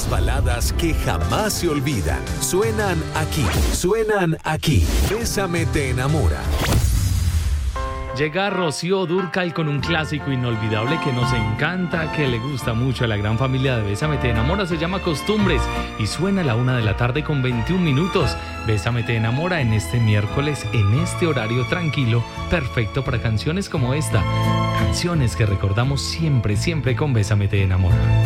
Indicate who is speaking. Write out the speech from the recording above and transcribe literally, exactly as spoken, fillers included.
Speaker 1: Las baladas que jamás se olvidan. Suenan aquí, suenan aquí. Bésame te enamora.
Speaker 2: Llega Rocío Dúrcal con un clásico inolvidable que nos encanta, que le gusta mucho a la gran familia de Bésame te enamora. Se llama Costumbres y suena a la una de la tarde con veintiún minutos. Bésame te enamora en este miércoles, en este horario tranquilo, perfecto para canciones como esta. Canciones que recordamos siempre, siempre con Bésame te enamora.